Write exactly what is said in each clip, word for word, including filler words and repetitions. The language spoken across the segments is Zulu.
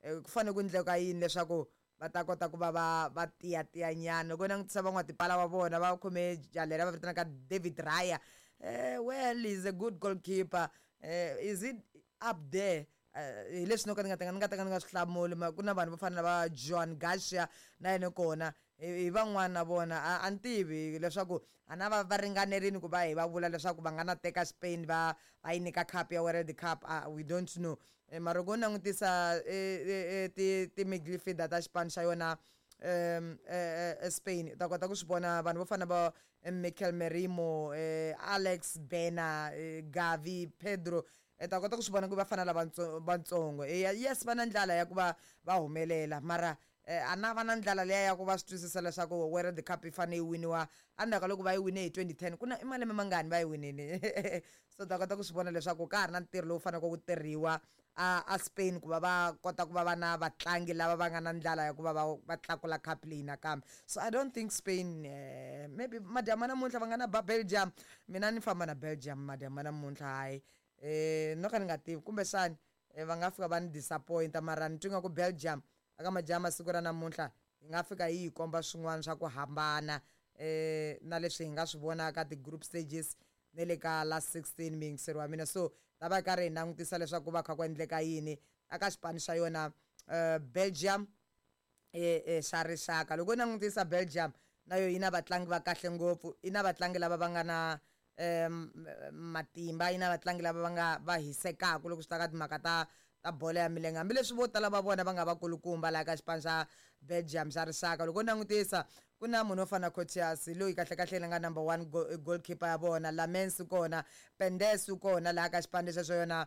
kufane kundleka yini leswaku va ta kota ku va va va tiya tiya nyana loko langutisa van'watipala va vona va khome jalela va vitanaka David Raya uh, well he's a good goalkeeper uh, is it up there hi leswi no ka ni nga ta ni nga ta ni nga swi hlamuli ku na vanhu vo fana na va John Garcia na yena kona hi van'wana na vona a ni tivi leswaku a na va va ringanerini ku va hi va vula leswaku va nga na teka Spain va va yi nyika cup ya World Cup uh, we don't know mara ku langutisa ti ti midfielder ta xipano xa yona um Spain ta kota ku swi vona vanhu vo fana va Mikel Merino Alex Bena Gavi Pedro ta kota ku swi vona ku va fana lava vantsongo yes va na ndlala ya ku va va humelela mara a na va na ndlala leya ya ku va swi twisisa leswaku World Cup yi fane yi winiwa andaka loko va yi wine hi twenty ten kuna i malembe mangani va yi winini so ta kota ku swi vona leswaku ka ha ri na ntirho lowu faneke ku tirhiwa a a Spain ku va va kota ku va va na vatlangi lava va nga na ndlala ya ku va va tlakula cup leyi nakambe so I don't think Spain uh, maybe madyama namuntlha va nga na ba Belgium mina ni famba na Belgium madyama namuntlha hayi eh no ka ni nga tivi kumbe xani va nga fika va ni disappoint mara ni twinga ku Belgium aka majama siku ra namuntlha hi nga fika yi komba swin'wana swa ku hambana eh na leswi hi nga swi vona ka ti group stages ne le ka last sixteen mingiseri wa mina so lava karhi hi langutisa leswaku va kha ku endleka yini aka xipano xa yona uh, Belgium eh xa rixaka loko langutisa Belgium na yo yi na vatlangi va kahle ngopfu yi na vatlangi lava va nga na um matimba yi na vatlangi lava va nga va hisekaka loko swi ta ka timhaka ta ta bolo ya milenge hambileswi vo tala va vona va nga vakulukumba laha ka xipano xa Belgium xa rixaka loko langutisa ku na munhu wo fana Courtois loyi kahle kahle nga number one goalkeeper ya vona Lamens kona Pendes kona laha ka xipano lexi yona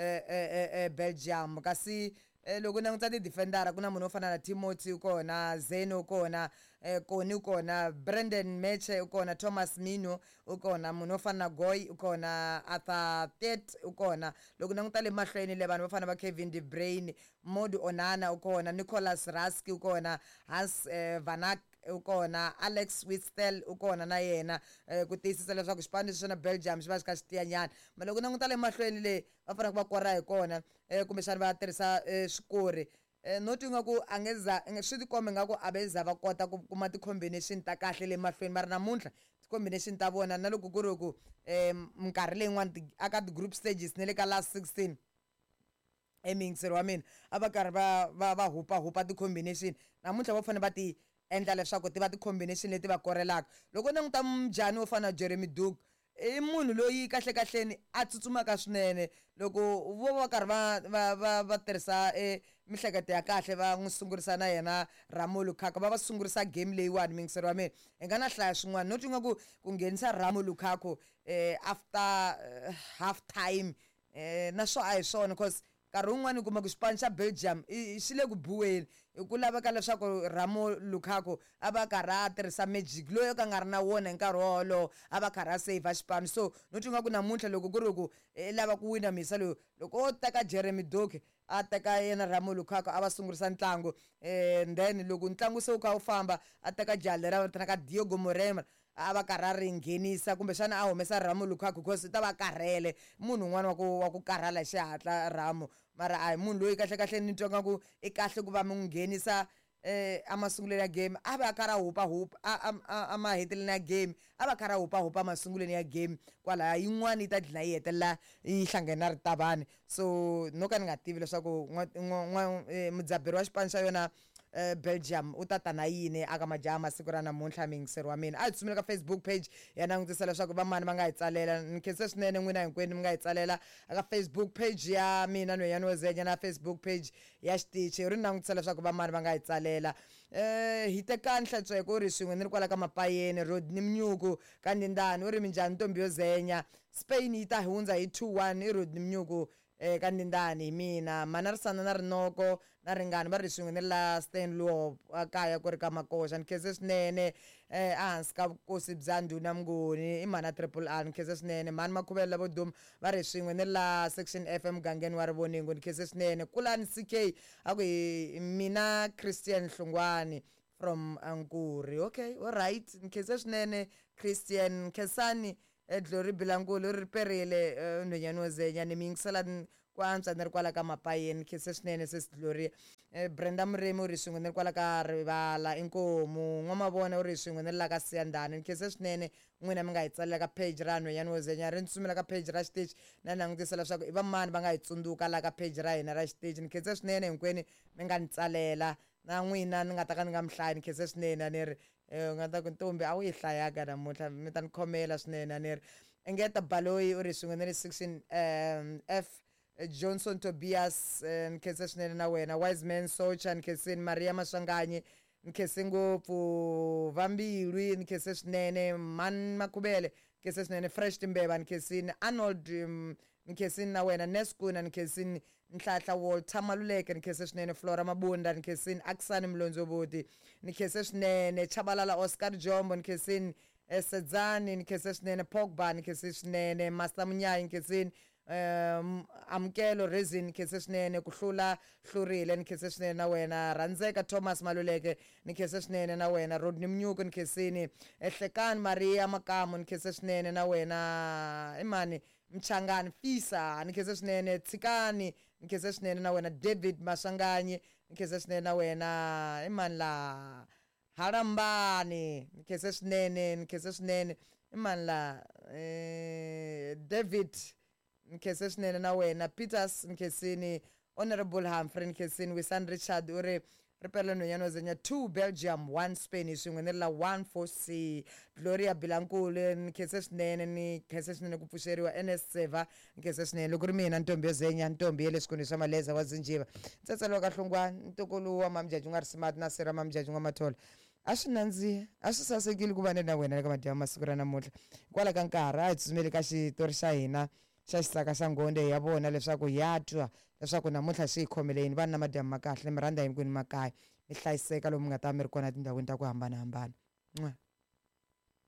eh Belgium kasi loko langutisa ti defender ku na munhu wo fana na Timothy kona Zeno kona Koni kona Brendan Meche kona Thomas Mino ukona munhu wo fana na Goy ukona Arthur Tet ukona loko langutisa le mahlweni le vanhu vo fana va Kevin De Bruyne Modi Onana ukona Nicolas Raski ukona Hans Vanak ukona Alex Witsel ukona na yena ku tiyisisa leswaku xipano xi na Belgium xi va xi ka xitiyanyana ma loko langutisa le mahlweni le va fanele ku va kora hi kona kumbe xana va tirhisa swikori no tinga ku angeza swi tikombe nga ku abeza va kota ku kuma ti combination ta kahle le mahlweni mara namuntlha ti combination ta vona na loko ku ri ku minkarhi leyin'wana aka ti group stages ne le ka last sixteen emingiseri wa mina a va karhi va va va hupa hupa ti combination namuntlha va fanele va ti endla leswaku ti va ti combination leti va korelaka loko nanguta mjani wo fana Jeremy Doku i munhu loyi kahle kahleni a tsutsumaka swinene loko vo va karhi va va va va tirhisa e mihleketo ya kahle va n'wi sungurisa na yena Romelu Lukaku va va sungurisa game leyiwani mingiseri wa mina hi nga na hlaya swin'wana no twinga ku ku nghenisa Romelu Lukaku eh after uh, half time eh na swo a hi swona because nkarhi wun'wani kuma ku xipano xa Belgium xi le ku buweni ku laveka leswaku Romelu Lukaku a va karhi a tirhisa magic loyi ka nga ri na wona hi nkarhi wolowo a va karhi a save xipano so no twinga ku namuntlha loko ku ri ku i lava ku wina misa loyi loko o teka Jeremy Doku a teka yena Romelu Lukaku a va sungurisa ntlangu and then loko ntlangu se wu kha wu famba a teka jale ra vitanaka Diogo Moreira a va karhi a ri nghenisa kumbe xana a humesa Romelu Lukaku because ta va karhele munhu un'wana wa ku wa ku karhala hi xihatla Ramo mara a hi munhu loyi kahle kahle ni twa nga ku i kahle ku va mi n'wi nghenisa eh amasunguleni ya game a va karhi a hupa hupa a maheteleleni ya game a va karhi a hupa hupa amasunguleni ya game kwala yin'wana yi ta dlina yi hetelela yi hlangane na ritabani so no ka ni nga tivi leswaku mudzaberi wa xipano xa yona Belgium u ta ta na yini aka majaha masiku ra namuntlha mingiseri wa mina a hi tsumile ka Facebook page ya langutisa leswaku va mani va nga hi tsalela ni khensa swinene n'wina hinkwenu mi nga hi tsalela aka Facebook page ya mina Nhwanyana wo Zenya na Facebook page ya xitichi ri langutisa leswaku va mani va nga hi tsalela eh hi tekani hlantsweko u ri swin'we ni ri kwala ka Mapayeni Rodney Mnyuku ka Ndindani u ri minjhani Ntombi yo Zenya Spain yi ta hundza hi two one i Rodney Mnyuku eh ka Ndindani mina Manarisana na Rinoko na Ringani va ri swin'we ni la Stanley akaya ku ri ka Makosha ni khensa swinene eh ahansi ka vukosi bya Ndhuna Mngoni i mana Triple R ni khensa swinene mani Makhuvela vodum va ri swin'we ni la Section F M gangeni wa Rivoningo ni khensa swinene kulani C K aku hi mina Christian Hlungwani from Ankuri okay all right ni khensa swinene Christian Khensani Glory Bilangulu ri perile Nhwanyana wo Zenya ni mingisela kwantswa ni ri kwala ka mapayeni khese swinene sesi Gloria eh, Brenda Murimi u ri swin'we ni ri kwala ka Rivala Inkomu N'wamavona u ri swin'we ni ri la ka Siyandhani khese swinene n'wina mi nga hi tsalela ka page ra Nhwanyana Wozenyana ri ni sumela ka page ra xiteji na langutisa leswaku i va mani va nga hi tsundzuka la ka page ra hina ra xiteji ni khetse swinene hinkwenu mi nga ni tsalela na n'wina ni nga ta ka ni nga mi hlaya ni khetse swinene a ni ri u nga ta ku ntombi a wu yi hlayaka namuntlha mi ta ni khomela swinene a ni ri Engeta Baloyi u ri swin'we ni ri section um F Johnson Tobias ni khetse swinene na wena Wiseman Socha ni khetseni Maria Maswanganyi ni khetse ngopfu Vambilwi ni khetse swinene Man Makubele khetse swinene Fresh Timbeva ni khetseni Arnold um, ni khetseni na wena Neskuna ni khetseni Nhlahla Walter Maluleke ni khetse swinene Flora Mabunda ni khetseni Aksani Mlonzo Boti ni khetse swinene Chabalala Oscar Jombo ni khetseni Sedzani ni khetse swinene Pogba ni khetse swinene Master Munyayi ni khetseni um Amkelo Resin khetse swinene Kuhlula Hlurile ni khetse swinene na wena Randzeka Thomas Maluleke ni khetse swinene na wena Rodney Mnyuku ni khetseni Ehlekani Maria Makamu ni khetse swinene na wena imani Mchangani Fisa ni khetse swinene Tsikani ni khetse swinene na wena David Maswanganyi ni khetse swinene na wena imani la Harambani ni khetse swinene ni khetse swinene imani la eh, David Nkese swinene na wena Peters Nkesini Honorable Humphrey Nkesini Wisan Richard uri Ripela Nhwanyana Wozenyana two Belgium one Spain swin'we ni la one four C Gloria Bilankule Nkese swinene ni khese swinene ku pfuxeriwa N S Seva Nkese swinene loko ri mina Ntombi Yozenyana Ntombi yele Sikundi swa Maleza wa Zinjiva Tsatsalo ka Hlungwana Ntokolo wa Mamjaji nga ri smart na Sera Mamjaji nga Mathola a swi nandziha a swi sasekile ku va na wena eka madiya masiku ra namuntlha kwala ka nkarhi a hi tsutsumeli ka xitori xa hina xa xisaka xa ngonde ya vona leswaku ya twa leswaku namuntlha swi hi khomeleni vana na madyambu ma kahle mi rhandza hinkwenu makaya mi hlayiseka lomu nga ta mi ri kona tindhawini ta ku hambanahambana.